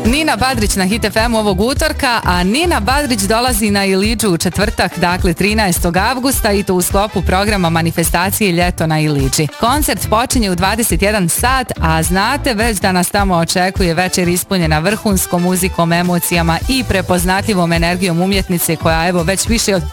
Nina Badrić na Hit FM ovog utorka, a Nina Badrić dolazi na Ilidžu u četvrtak, dakle 13. avgusta i to u sklopu programa manifestacije Ljeto na Ilidži. Koncert počinje u 21 sat, a znate već da nas tamo očekuje večer ispunjena vrhunskom muzikom, emocijama i prepoznatljivom energijom umjetnice koja evo već više od